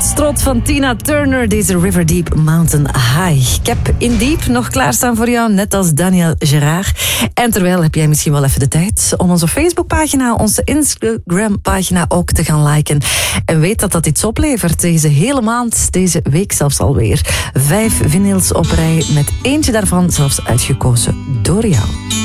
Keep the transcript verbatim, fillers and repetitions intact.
Strot van Tina Turner, deze River Deep Mountain High. Ik heb In Deep nog klaarstaan voor jou, net als Daniel Gerard. En terwijl heb jij misschien wel even de tijd om onze Facebookpagina, onze Instagram-pagina ook te gaan liken. En weet dat dat iets oplevert deze hele maand, deze week zelfs alweer. Vijf vinyls op rij, met eentje daarvan zelfs uitgekozen door jou.